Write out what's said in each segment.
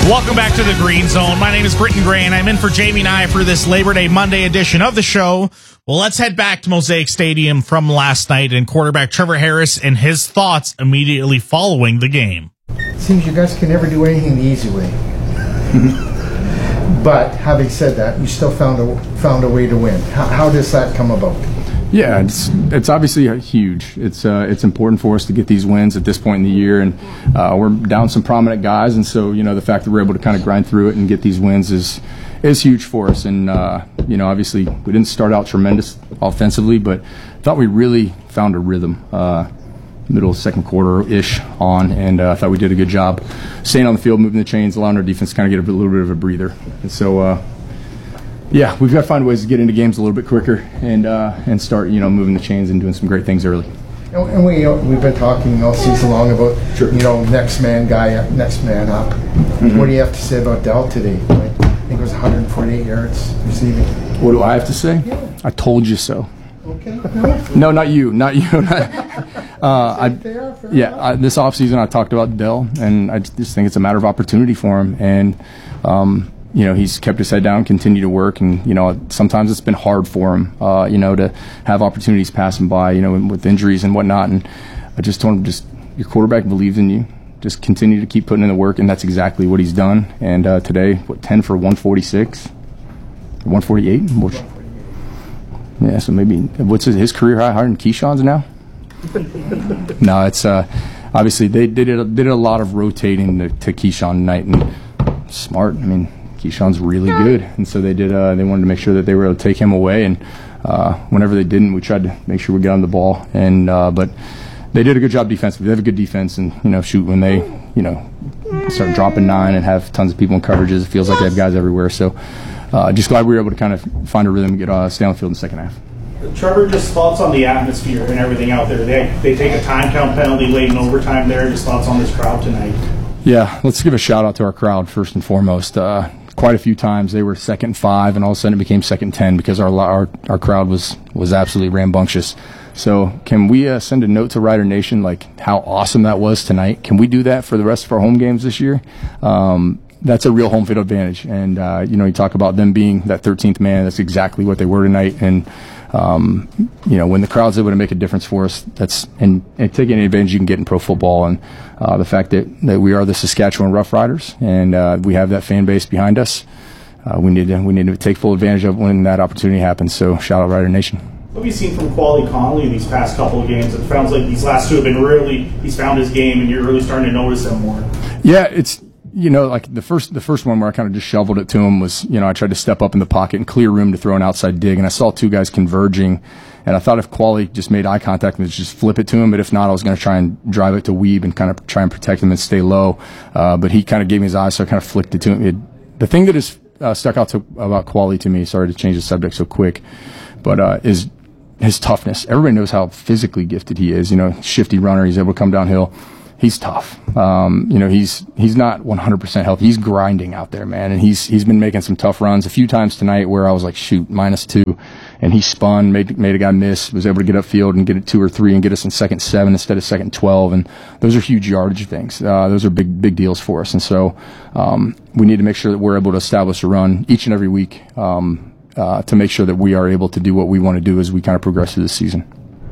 Welcome back to the Green Zone. My name is Britton Gray, and I'm in for Jamie Nye for this Labor Day Monday edition of the show. Well, let's head back to Mosaic Stadium from last night and quarterback Trevor Harris and his thoughts immediately following the game. It seems you guys can never do anything the easy way. But having said that, you still found a way to win. How does that come about? Yeah, it's obviously huge. It's important for us to get these wins at this point in the year, and we're down some prominent guys, and so the fact that we're able to kind of grind through it and get these wins is huge for us. And obviously we didn't start out tremendous offensively, but thought we really found a rhythm middle of second quarter-ish on, and I thought we did a good job staying on the field, moving the chains, allowing our defense to kind of get a little bit of a breather. And so yeah, we've got to find ways to get into games a little bit quicker and start, moving the chains and doing some great things early. And we've been talking all season long about, next man guy up, next man up. Mm-hmm. What do you have to say about Dell today? I think it was 148 yards receiving. What do I have to say? Yeah. I told you so. Okay. No, not you. This offseason I talked about Dell, and I just think it's a matter of opportunity for him. And he's kept his head down, continued to work, and sometimes it's been hard for him, to have opportunities pass him by, with injuries and whatnot. And I just told him, your quarterback believes in you. Just continue to keep putting in the work, and that's exactly what he's done. And today, 10 for 146, 148. Yeah, so maybe what's his career high? Higher than Keyshawn's now? No, it's obviously they did a lot of rotating to Keyshawn tonight, and smart. I mean, Keyshawn's really good, and so they wanted to make sure that they were able to take him away, and whenever they didn't, we tried to make sure we got on the ball, and but they did a good job defensively. They have a good defense, and when they start dropping 9 and have tons of people in coverages, it feels like they have guys everywhere. So just glad we were able to kind of find a rhythm and get stay on the field in the second half. Trevor, just thoughts on the atmosphere and everything out there. They take a time count penalty late in overtime there. Just thoughts on this crowd tonight. Yeah, let's give a shout out to our crowd first and foremost. Quite a few times they were 2nd and 5, and all of a sudden it became 2nd and 10 because our crowd was absolutely rambunctious. So can we send a note to Rider Nation like how awesome that was tonight? Can we do that for the rest of our home games this year? That's a real home field advantage, and you talk about them being that 13th man. That's exactly what they were tonight, and when the crowd's able to make a difference for us, and taking any advantage you can get in pro football, and the fact that we are the Saskatchewan Rough Riders, and we have that fan base behind us. We need to take full advantage of when that opportunity happens. So shout out Rider Nation. What have you seen from Quali Conley in these past couple of games? It sounds like these last two have been he's found his game, and you're really starting to notice him more. Yeah, it's. Like the first one where I kind of just shoveled it to him was, I tried to step up in the pocket and clear room to throw an outside dig, and I saw two guys converging, and I thought if Quali just made eye contact and just flip it to him, but if not, I was going to try and drive it to Weeb and kind of try and protect him and stay low. But he kind of gave me his eyes, so I kind of flicked it to him. The thing that has stuck out about Quali to me, sorry to change the subject so quick, but is his toughness. Everybody knows how physically gifted he is. Shifty runner, he's able to come downhill. He's tough. He's not 100% healthy. He's grinding out there, man, and he's been making some tough runs a few times tonight where I was like, shoot, -2, and he spun, made a guy miss, was able to get upfield and get it 2 or 3 and get us in 2nd 7 instead of 2nd 12, and those are huge yardage things. Those are big deals for us, and so we need to make sure that we're able to establish a run each and every week to make sure that we are able to do what we want to do as we kind of progress through the season.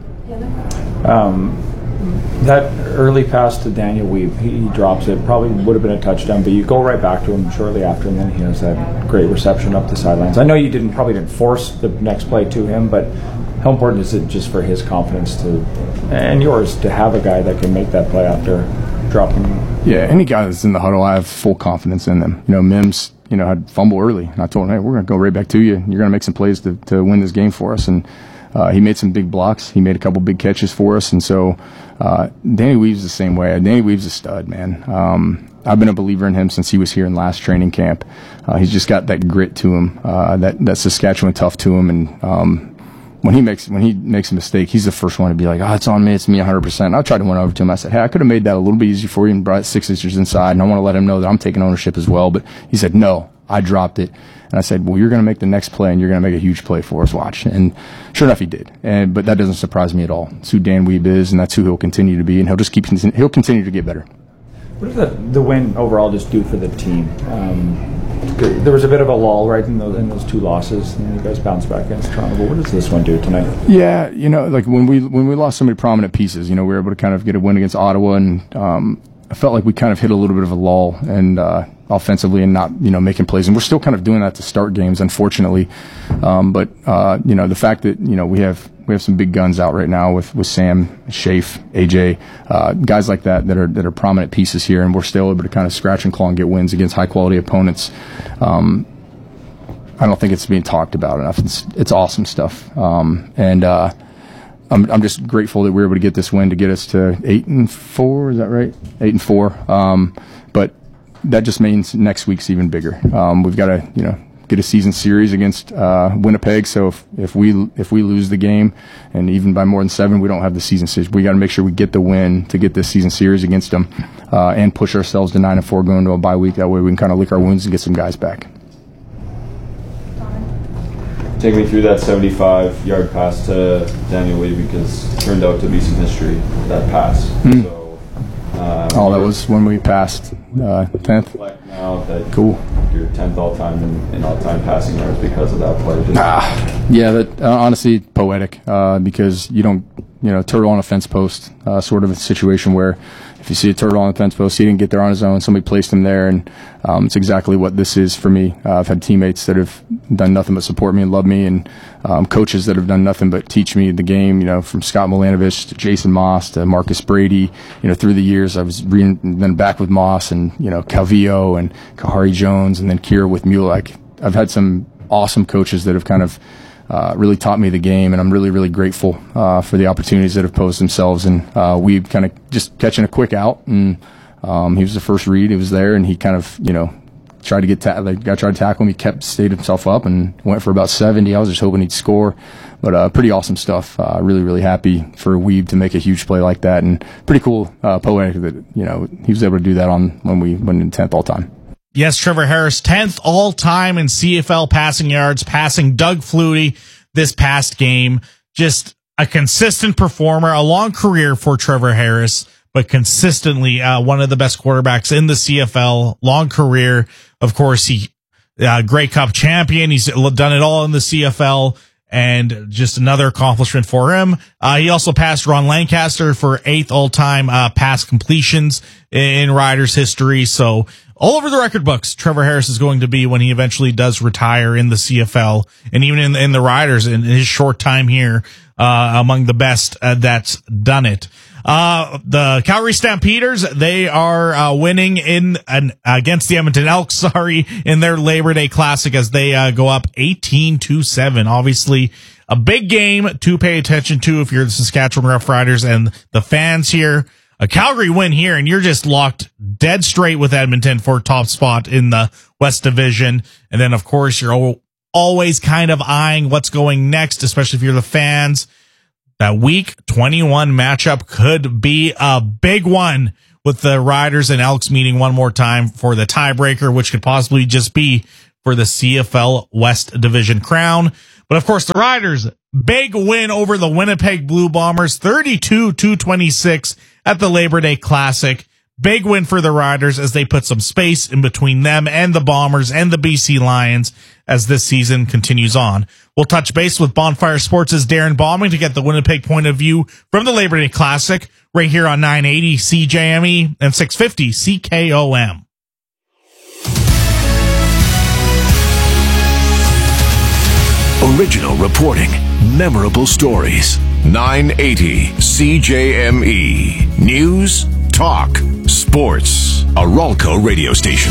That early pass to Daniel Weeb, he drops it, probably would have been a touchdown, but you go right back to him shortly after, and then he has that great reception up the sidelines. I know you probably didn't force the next play to him, but how important is it just for his confidence and yours to have a guy that can make that play after dropping? Yeah, any guy that's in the huddle, I have full confidence in them. Mims, had fumble early, and I told him, hey, we're going to go right back to you. You're going to make some plays to win this game for us, and he made some big blocks. He made a couple big catches for us, and so Danny Weave's the same way. Danny Weave's a stud, man. I've been a believer in him since he was here in last training camp. He's just got that grit to him, that Saskatchewan tough to him, and when he makes a mistake, he's the first one to be like, it's on me, it's me 100%. I tried to went over to him. I said, hey, I could have made that a little bit easier for you and brought it 6 inches inside, and I want to let him know that I'm taking ownership as well. But he said, no, I dropped it. And I said, well, you're going to make the next play, and you're going to make a huge play for us. Watch. And sure enough, he did. But that doesn't surprise me at all. It's who Dan Weeb is, and that's who he'll continue to be, and he'll continue to get better. What does the win overall just do for the team? There was a bit of a lull, right, in those two losses, and you guys bounced back against Toronto. But what does this one do tonight? Yeah, like when we lost so many prominent pieces, we were able to kind of get a win against Ottawa, and I felt like we kind of hit a little bit of a lull and offensively and not making plays, and we're still kind of doing that to start games, unfortunately. But the fact that we have some big guns out right now with Sam, Shafe, AJ, guys like that are prominent pieces here, and we're still able to kind of scratch and claw and get wins against high quality opponents. I don't think it's being talked about enough. It's awesome stuff, and I'm just grateful that we were able to get this win to get us to 8-4. Is that right? 8-4. But that just means next week's even bigger. We've got to get a season series against Winnipeg. So if we lose the game, and even by more than 7, we don't have the season series. We got to make sure we get the win to get this season series against them, and push ourselves to 9-4 going to a bye week. That way we can kind of lick our wounds and get some guys back. Take me through that 75-yard pass to Daniel Weeb, because it turned out to be some history, that pass. So, that was when we passed 10th. Now that cool. You're 10th all-time in all-time passing yards because of that play. Yeah, that honestly poetic, because you don't, turtle on a fence post, sort of a situation where if you see a turtle on a fence post, he didn't get there on his own, somebody placed him there, and it's exactly what this is for me. I've had teammates that have done nothing but support me and love me, and coaches that have done nothing but teach me the game, from Scott Milanovich to Jason Moss to Marcus Brady. Through the years, I was then back with Moss and, Calvillo and Kahari Jones, and then Kira with Mulek. I've had some awesome coaches that have kind of really taught me the game, and I'm really, really grateful for the opportunities that have posed themselves. And we kind of just catching a quick out, and he was the first read. He was there, and he kind of, tried to tried to tackle him. He stayed himself up and went for about 70. I was just hoping he'd score, but pretty awesome stuff. Really, really happy for Weeb to make a huge play like that, and pretty cool, poetic that he was able to do that when we went in 10th all time. Yes, Trevor Harris, 10th all-time in CFL passing yards, passing Doug Flutie this past game. Just a consistent performer, a long career for Trevor Harris, but consistently one of the best quarterbacks in the CFL, long career. Of course, he Grey Cup champion. He's done it all in the CFL, and just another accomplishment for him. He also passed Ron Lancaster for 8th all-time pass completions in Riders history. So all over the record books, Trevor Harris is going to be when he eventually does retire in the CFL, and even in the Riders in his short time here, among the best that's done it. The Calgary Stampeders, they are winning against the Edmonton Elks, in their Labor Day Classic as they go up 18-7. Obviously, a big game to pay attention to if you're the Saskatchewan Roughriders and the fans here. A Calgary win here, and you're just locked dead straight with Edmonton for top spot in the West Division. And then, of course, you're always kind of eyeing what's going next, especially if you're the fans. That Week 21 matchup could be a big one, with the Riders and Elks meeting one more time for the tiebreaker, which could possibly just be for the CFL West Division crown. But, of course, the Riders, big win over the Winnipeg Blue Bombers, 32-26 at the Labor Day Classic. Big win for the Riders as they put some space in between them and the Bombers and the BC Lions as this season continues on. We'll touch base with Bonfire Sports' Darren Bombing to get the Winnipeg point of view from the Labor Day Classic right here on 980 CJME and 650 CKOM. Original reporting, memorable stories. 980 CJME. News, talk, sports. A Ralco radio station.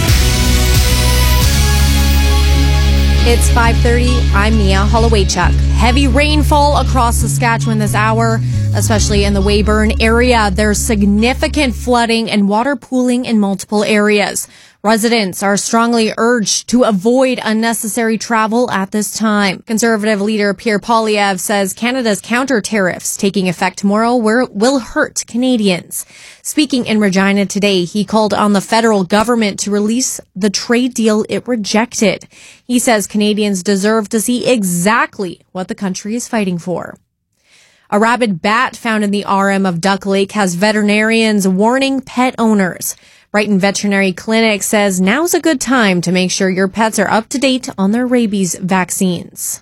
It's 5:30. I'm Mia Hollowaychuk. Heavy rainfall across Saskatchewan this hour, especially in the Weyburn area. There's significant flooding and water pooling in multiple areas. Residents are strongly urged to avoid unnecessary travel at this time. Conservative leader Pierre Poilievre says Canada's counter tariffs taking effect tomorrow will hurt Canadians. Speaking in Regina today, he called on the federal government to release the trade deal it rejected. He says Canadians deserve to see exactly what the country is fighting for. A rabid bat found in the RM of Duck Lake has veterinarians warning pet owners. Brighton Veterinary Clinic says now's a good time to make sure your pets are up to date on their rabies vaccines.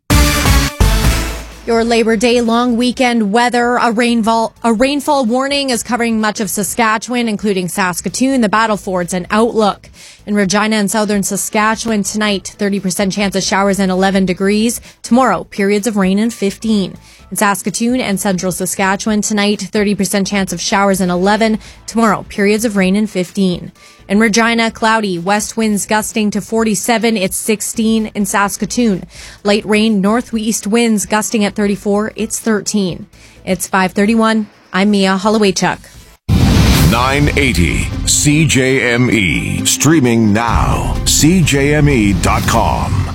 Your Labor Day long weekend weather, a rainfall warning is covering much of Saskatchewan, including Saskatoon, the Battlefords, and Outlook. In Regina and southern Saskatchewan tonight, 30% chance of showers and 11 degrees. Tomorrow, periods of rain and 15. In Saskatoon and central Saskatchewan tonight, 30% chance of showers and 11. Tomorrow, periods of rain and 15. In Regina, cloudy, west winds gusting to 47, it's 16 in Saskatoon. Light rain, northeast winds gusting at 34, it's 13. It's 5:31. I'm Mia Hollowaychuk. 980 CJME. Streaming now. CJME.com.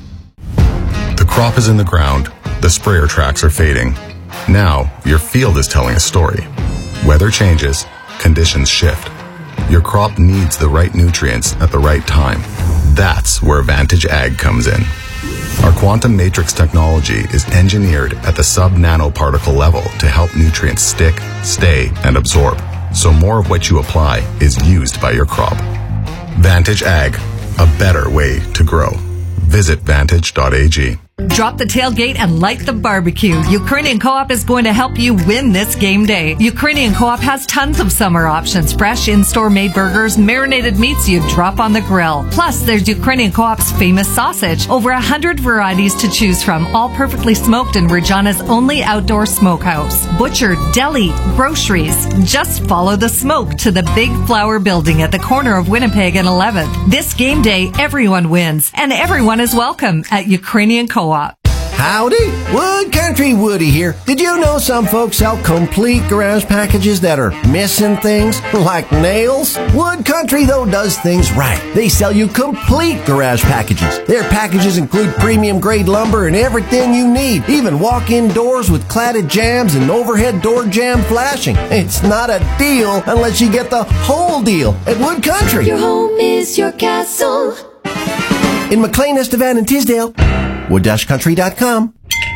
The crop is in the ground. The sprayer tracks are fading. Now, your field is telling a story. Weather changes. Conditions shift. Your crop needs the right nutrients at the right time. That's where Vantage Ag comes in. Our quantum matrix technology is engineered at the sub-nanoparticle level to help nutrients stick, stay, and absorb, so more of what you apply is used by your crop. Vantage Ag, a better way to grow. Visit vantage.ag. Drop the tailgate and light the barbecue. Ukrainian Co-op is going to help you win this game day. Ukrainian Co-op has tons of summer options. Fresh in-store made burgers, marinated meats you drop on the grill. Plus, there's Ukrainian Co-op's famous sausage. Over 100 varieties to choose from, all perfectly smoked in Regina's only outdoor smokehouse. Butcher, deli, groceries. Just follow the smoke to the Big Flower Building at the corner of Winnipeg and 11th. This game day, everyone wins, and everyone is welcome at Ukrainian Co-op. Howdy, Wood Country Woody here. Did you know some folks sell complete garage packages that are missing things, like nails? Wood Country, though, does things right. They sell you complete garage packages. Their packages include premium grade lumber and everything you need, even walk-in doors with cladded jambs and overhead door jamb flashing. It's not a deal unless you get the whole deal at Wood Country. Your home is your castle. In McLean, Estevan, and Tisdale, wood-country.com.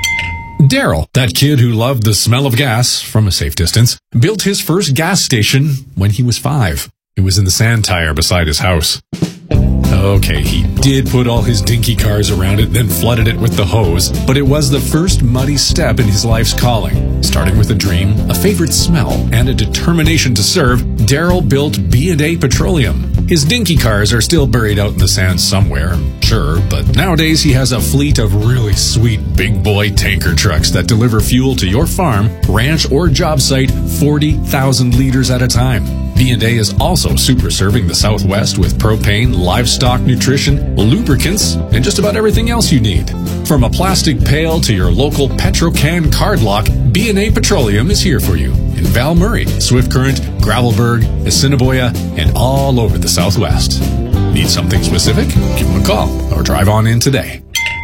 Daryl, that kid who loved the smell of gas from a safe distance, built his first gas station when he was 5. It was in the sand tire beside his house. Okay, he did put all his dinky cars around it, then flooded it with the hose, but it was the first muddy step in his life's calling. Starting with a dream, a favorite smell, and a determination to serve, Daryl built B&A Petroleum. His dinky cars are still buried out in the sand somewhere, sure, but nowadays he has a fleet of really sweet big boy tanker trucks that deliver fuel to your farm, ranch, or job site 40,000 liters at a time. B&A is also super serving the Southwest with propane, livestock nutrition, lubricants, and just about everything else you need. From a plastic pail to your local Petrocan card lock, B&A Petroleum is here for you in Val Murray, Swift Current, Gravelburg, Assiniboia, and all over the Southwest. Need something specific? Give them a call or drive on in today.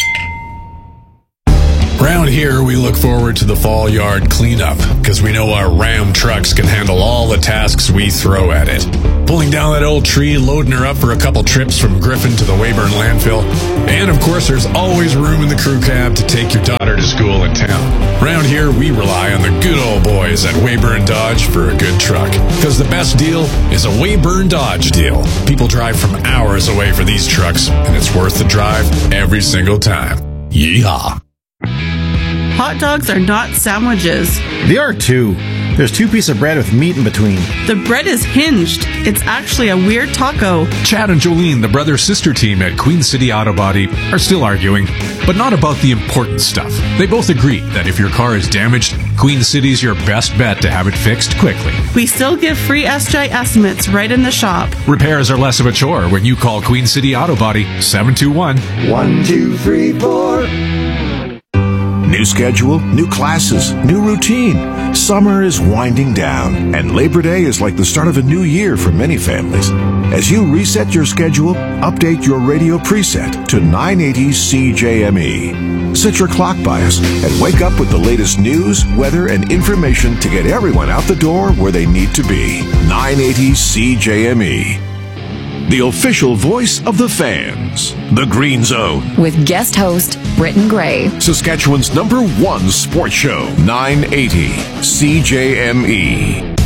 Around here, we look forward to the fall yard cleanup because we know our Ram trucks can handle all the tasks we throw at it. Pulling down that old tree, loading her up for a couple trips from Griffin to the Weyburn landfill. And of course, there's always room in the crew cab to take your daughter to school in town. Around here, we rely on the good old boys at Weyburn Dodge for a good truck. Because the best deal is a Weyburn Dodge deal. People drive from hours away for these trucks, and it's worth the drive every single time. Yeehaw. Hot dogs are not sandwiches. They are too. There's 2 pieces of bread with meat in between. The bread is hinged. It's actually a weird taco. Chad and Jolene, the brother-sister team at Queen City Auto Body, are still arguing, but not about the important stuff. They both agree that if your car is damaged, Queen City's your best bet to have it fixed quickly. We still give free SJ estimates right in the shop. Repairs are less of a chore when you call Queen City Auto Body 721-1234. New schedule, new classes, new routine. Summer is winding down, and Labor Day is like the start of a new year for many families. As you reset your schedule, update your radio preset to 980 CJME. Set your clock bias and wake up with the latest news, weather, and information to get everyone out the door where they need to be. 980 CJME. The official voice of the fans. The Green Zone. With guest host, Britton Gray. Saskatchewan's #1 sports show. 980 CJME.